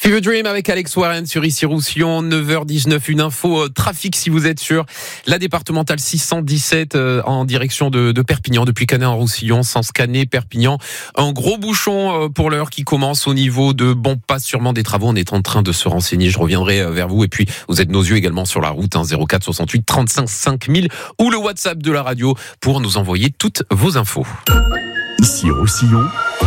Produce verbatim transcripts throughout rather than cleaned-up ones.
Fever Dream avec Alex Warren sur Ici Roussillon, neuf heures dix-neuf, une info euh, trafic si vous êtes sur la départementale six cent dix-sept euh, en direction de, de Perpignan, depuis Canet en Roussillon, sens Canet, Perpignan. Un gros bouchon euh, pour l'heure qui commence au niveau de bon pas sûrement des travaux. On est en train de se renseigner, je reviendrai euh, vers vous. Et puis vous êtes nos yeux également sur la route, hein, zéro quatre soixante-huit trente-cinq cinq mille ou le WhatsApp de la radio pour nous envoyer toutes vos infos. Ici Roussillon,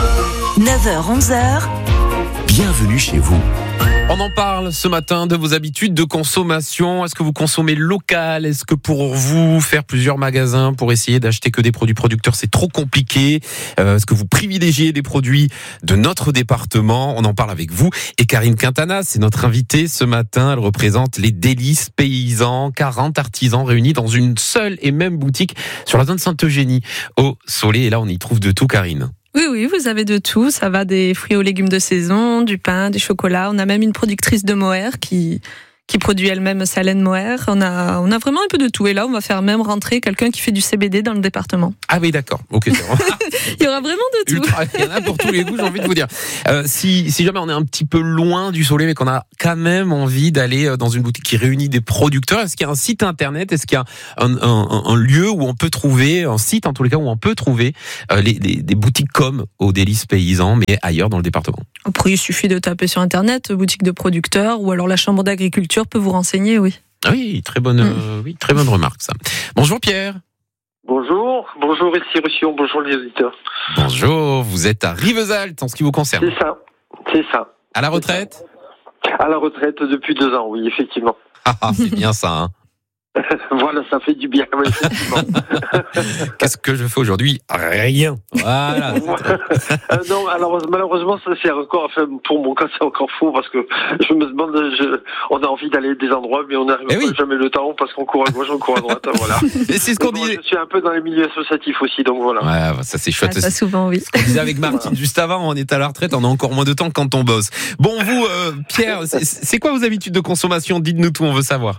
neuf heures onze heures. Bienvenue chez vous. On en parle ce matin de vos habitudes de consommation. Est-ce que vous consommez local ? Est-ce que pour vous, faire plusieurs magasins pour essayer d'acheter que des produits producteurs, c'est trop compliqué ? euh, Est-ce que vous privilégiez des produits de notre département ? On en parle avec vous. Et Karine Quintana, c'est notre invitée ce matin. Elle représente les délices paysans, quarante artisans réunis dans une seule et même boutique sur la zone Sainte-Eugénie, au Soleil. Et là, on y trouve de tout, Karine. Oui, oui, vous avez de tout. Ça va des fruits aux légumes de saison, du pain, du chocolat. On a même une productrice de mohair qui qui produit elle-même sa laine mohair. On a, on a vraiment un peu de tout. Et là, on va faire même rentrer quelqu'un qui fait du C B D dans le département. Ah oui, d'accord. Ok. Il y aura vraiment de tout. Ultra, il y en a pour tous les goûts, j'ai envie de vous dire. Euh, si, si jamais on est un petit peu loin du Soleil, mais qu'on a quand même envie d'aller dans une boutique qui réunit des producteurs, est-ce qu'il y a un site internet ? Est-ce qu'il y a un, un, un lieu où on peut trouver, un site en tous les cas, où on peut trouver euh, les, les, des boutiques comme aux Délices Paysans, mais ailleurs dans le département ? Après, il suffit de taper sur Internet, boutique de producteurs, ou alors la Chambre d'agriculture peut vous renseigner, oui. Ah oui, très bonne, mmh. euh, oui, très bonne remarque, ça. Bonjour Pierre. Bonjour, bonjour ici Roussillon, bonjour les auditeurs. Bonjour, vous êtes à Rivesaltes en ce qui vous concerne. C'est ça, c'est ça. À la retraite ? À la retraite depuis deux ans, oui, effectivement. Ah, c'est bien ça, hein. Voilà, ça fait du bien, oui, effectivement. Qu'est-ce que je fais aujourd'hui ? Rien. Voilà. euh, non, alors malheureusement, ça c'est encore, enfin, pour mon cas, c'est encore faux parce que je me demande, je, on a envie d'aller à des endroits, mais on n'arrive oui. jamais le temps parce qu'on court à gauche, on court à droite, voilà. Et c'est ce qu'on dit. Je suis un peu dans les milieux associatifs aussi, donc voilà. Ouais, ça c'est chouette. Ah, ça souvent, oui. Ce qu'on disait avec Martine voilà. Juste avant, on est à la retraite, on a encore moins de temps quand on bosse. Bon, vous, euh, Pierre, c'est, c'est quoi vos habitudes de consommation ? Dites-nous tout, on veut savoir.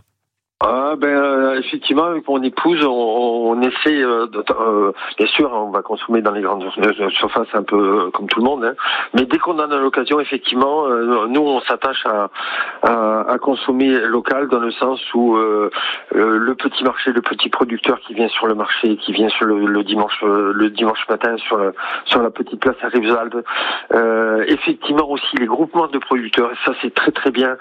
Ah ben euh, effectivement avec mon épouse on, on essaie euh, de, euh, bien sûr on va consommer dans les grandes surfaces un peu euh, comme tout le monde hein, mais dès qu'on en a l'occasion effectivement euh, nous on s'attache à, à, à consommer local dans le sens où euh, euh, le petit marché, le petit producteur qui vient sur le marché, qui vient sur le, le dimanche le dimanche matin sur la, sur la petite place à Rivesaltes, euh, effectivement aussi les groupements de producteurs et ça c'est très très bien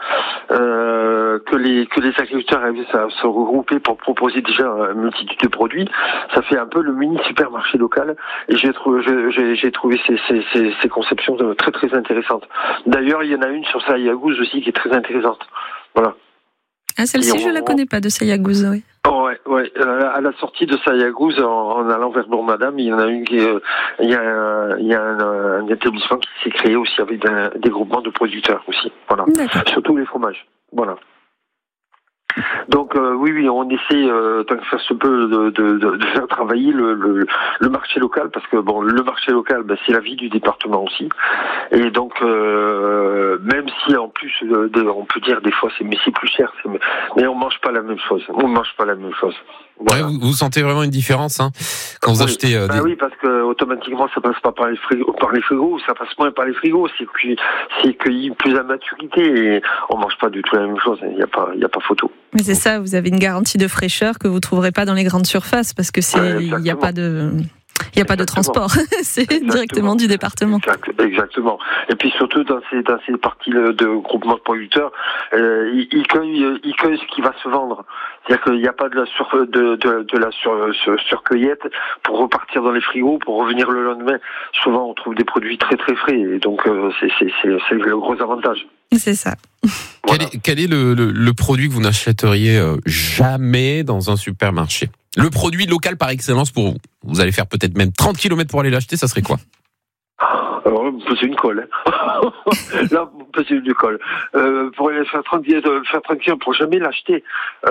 euh, que les que les agriculteurs à se regrouper pour proposer déjà une multitude de produits. Ça fait un peu le mini supermarché local et j'ai trouvé, j'ai, j'ai trouvé ces, ces, ces, ces conceptions très très intéressantes. D'ailleurs, il y en a une sur Sayagouz aussi qui est très intéressante. Voilà. Ah, celle-ci, on, je la connais pas de Sayagouz, oui. Oh ouais, ouais. À la sortie de Sayagouz, en, en allant vers Bourg-Madame, il y en a une qui est, il y a un, il y a un, un établissement qui s'est créé aussi avec un, des groupements de producteurs aussi. Voilà. D'accord. Surtout les fromages. Voilà. Donc euh, oui, oui, on essaie euh, tant que faire se peut de, de, de, de faire travailler le, le, le marché local parce que bon, le marché local, ben, c'est la vie du département aussi. Et donc euh, même si en plus, euh, de, on peut dire des fois, c'est mais c'est plus cher, c'est, mais on mange pas la même chose. On mange pas la même chose. Voilà. Ouais, vous, vous sentez vraiment une différence hein, quand vous oui. achetez euh, ben des... oui, parce que automatiquement ça passe pas par les frigos, par les frigos, ça passe moins par les frigos. C'est que c'est cueilli plus à maturité et on mange pas du tout la même chose. Il y a pas, il y a pas photo. Mais c'est ça, vous avez une garantie de fraîcheur que vous trouverez pas dans les grandes surfaces parce que c'est, ouais, il y a pas de. Il n'y a pas de transport, c'est Exactement. Directement du département. Exact, exactement. Et puis surtout dans ces dans ces parties de groupement de producteurs, euh, ils, ils cueillent ils cueillent ce qui va se vendre. C'est-à-dire qu'il n'y a pas de la sur de de, de la sur, sur surcueillette pour repartir dans les frigos pour revenir le lendemain. Souvent on trouve des produits très très frais et donc euh, c'est c'est c'est c'est le gros avantage. C'est ça. Voilà. Quel est, quel est le, le, le produit que vous n'achèteriez jamais dans un supermarché ? Le produit local par excellence pour vous. Vous allez faire peut-être même trente kilomètres pour aller l'acheter, ça serait quoi ? Alors, vous posez une colle. Hein. Là, vous posez une colle. Euh, pour aller faire trente kilomètres pour jamais l'acheter.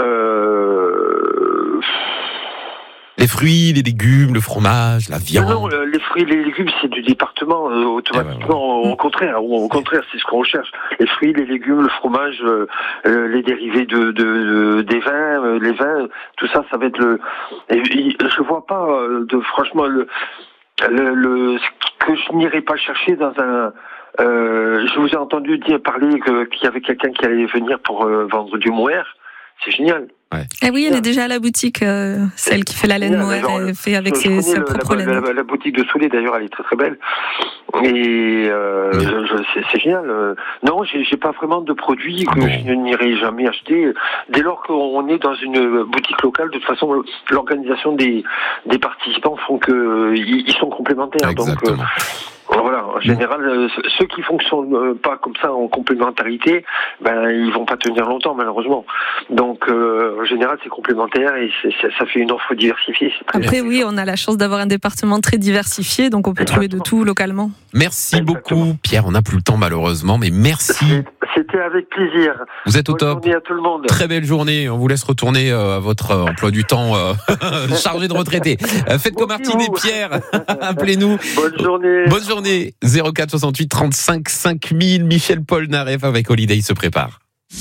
Euh... Les fruits, les légumes, le fromage, la viande. Non, non, les fruits et les légumes, c'est du département euh, automatiquement. Eh ben, ouais. Au contraire, au contraire, c'est ce qu'on recherche. Les fruits, les légumes, le fromage, euh, les dérivés de, de, de des vins, euh, les vins, tout ça, ça va être le. Et, et, je vois pas euh, de franchement le, le, le ce que je n'irai pas chercher dans un Euh, je vous ai entendu dire parler que, qu'il y avait quelqu'un qui allait venir pour euh, vendre du mohair. C'est génial. Ouais. Eh oui, elle est déjà à la boutique, euh, celle qui fait la laine mohair, elle fait avec je, ses, je sa le, propre la, laine. La, la boutique de Soulé, d'ailleurs, elle est très très belle. Et euh, je, je, c'est, c'est génial. Non, j'ai, j'ai pas vraiment de produits que bon. je n'irai jamais acheter. Dès lors qu'on est dans une boutique locale, de toute façon, l'organisation des, des participants font que ils sont complémentaires. Exactement. Donc, euh, voilà, en général, euh, ceux qui fonctionnent euh, pas comme ça en complémentarité, ben ils vont pas tenir longtemps malheureusement. Donc euh, en général, c'est complémentaire et c'est, c'est, ça fait une offre diversifiée. C'est très Après, bien. oui, on a la chance d'avoir un département très diversifié, donc on peut trouver de tout localement. Merci Exactement. beaucoup, Pierre. On n'a plus le temps malheureusement, mais merci. C'était avec plaisir. Vous êtes au Bonne top. journée à tout le monde. Très belle journée. On vous laisse retourner euh, à votre euh, emploi du temps euh, chargé de retraité. Euh, faites comme Martine et Pierre. Appelez-nous. Bonne journée. Bonne journée. zéro quatre soixante-huit trente-cinq cinq mille. Michel Polnareff avec Holiday se prépare.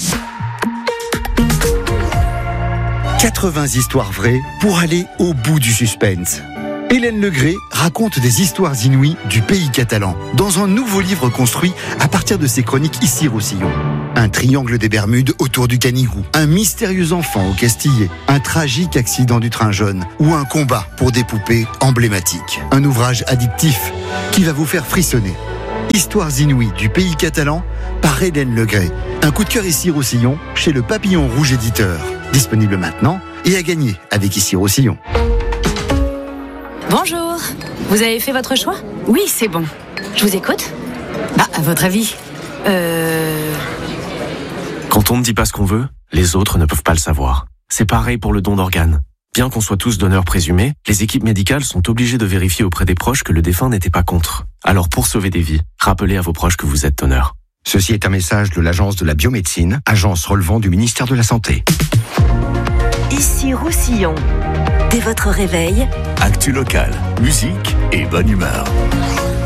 quatre-vingts histoires vraies pour aller au bout du suspense. Hélène Legré raconte des histoires inouïes du pays catalan dans un nouveau livre construit à partir de ses chroniques ici Roussillon. Un triangle des Bermudes autour du Canigou, un mystérieux enfant au Castillet, un tragique accident du train jaune ou un combat pour des poupées emblématiques. Un ouvrage addictif qui va vous faire frissonner. Histoires inouïes du pays catalan par Hélène Legré. Un coup de cœur ici Roussillon chez le Papillon Rouge éditeur. Disponible maintenant et à gagner avec ici Roussillon. Bonjour, vous avez fait votre choix ? Oui, c'est bon. Je vous écoute ? Bah, à votre avis ? Euh... Quand on ne dit pas ce qu'on veut, les autres ne peuvent pas le savoir. C'est pareil pour le don d'organes. Bien qu'on soit tous donneurs présumés, les équipes médicales sont obligées de vérifier auprès des proches que le défunt n'était pas contre. Alors pour sauver des vies, rappelez à vos proches que vous êtes donneur. Ceci est un message de l'Agence de la biomédecine, agence relevant du ministère de la Santé. Ici Roussillon. Dès votre réveil, Actu locale, musique et bonne humeur.